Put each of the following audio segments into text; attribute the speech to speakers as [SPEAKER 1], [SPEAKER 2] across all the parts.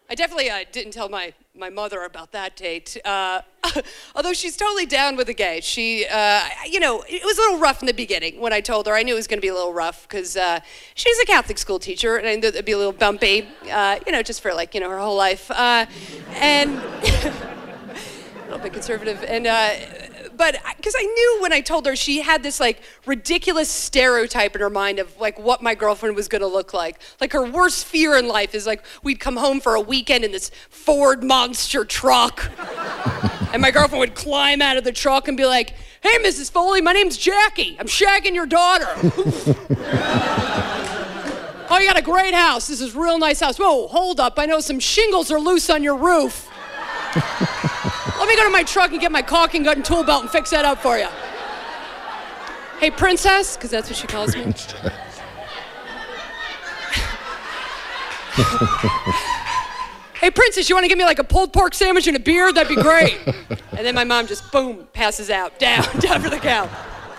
[SPEAKER 1] I definitely didn't tell my mother about that date. Although she's totally down with the gay. She, it was a little rough in the beginning when I told her. I knew it was going to be a little rough because she's a Catholic school teacher, and I knew it'd be a little bumpy, just for her whole life. And a little bit conservative. And but because I knew when I told her, she had this ridiculous stereotype in her mind of what my girlfriend was gonna look like. Like her worst fear in life is we'd come home for a weekend in this Ford monster truck. And my girlfriend would climb out of the truck and be like, "Hey, Mrs. Foley, my name's Jackie. I'm shagging your daughter." "Oh, you got a great house. This is a real nice house. Whoa, hold up. I know some shingles are loose on your roof. Let me go to my truck and get my caulking gun and tool belt and fix that up for you." "Hey, princess," because that's what she calls me. "Hey, princess, you want to give me a pulled pork sandwich and a beer? That'd be great." And then my mom just, boom, passes out, down for the count.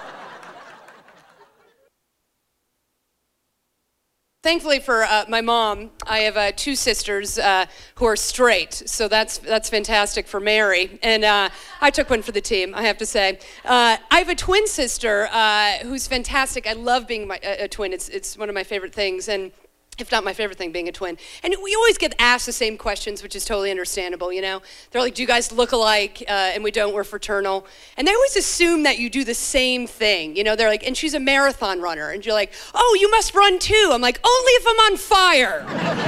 [SPEAKER 1] Thankfully for my mom, I have 2 sisters who are straight, so that's fantastic for Mary. And I took one for the team, I have to say. I have a twin sister who's fantastic. I love being a twin. It's one of my favorite things, and if not my favorite thing, being a twin. And we always get asked the same questions, which is totally understandable, They're like, "Do you guys look alike?" And we don't, we're fraternal. And they always assume that you do the same thing. They're like, "And she's a marathon runner." And you're like, "Oh, you must run too." I'm like, "Only if I'm on fire."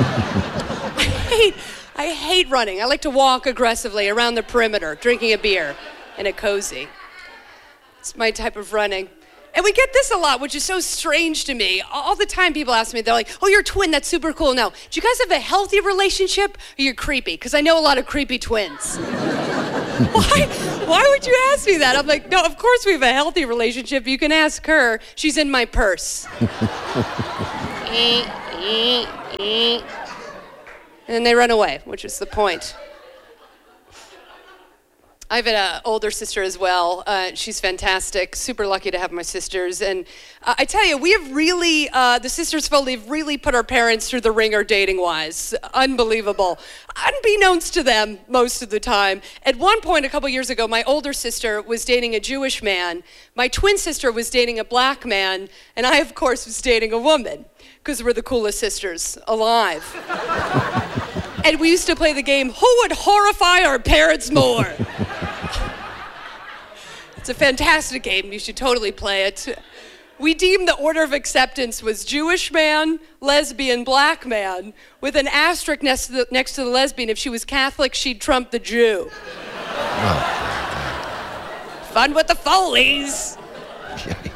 [SPEAKER 1] I hate running. I like to walk aggressively around the perimeter, drinking a beer in a cozy. It's my type of running. And we get this a lot, which is so strange to me. All the time people ask me, they're like, "Oh, you're a twin, that's super cool." Now, do you guys have a healthy relationship, or you're creepy? Because I know a lot of creepy twins. Why would you ask me that? I'm like, no, of course we have a healthy relationship. You can ask her. She's in my purse. And then they run away, which is the point. I have an older sister as well. She's fantastic. Super lucky to have my sisters. And I tell you, we have really, the Sisters Foley have really put our parents through the ringer dating-wise. Unbelievable. Unbeknownst to them most of the time. At one point, a couple years ago, my older sister was dating a Jewish man. My twin sister was dating a black man. And I, of course, was dating a woman, because we're the coolest sisters alive. And we used to play the game, who would horrify our parents more? It's a fantastic game. You should totally play it. We deemed the order of acceptance was Jewish man, lesbian, black man, with an asterisk next to the lesbian. If she was Catholic, she'd trump the Jew. Fun with the Foleys.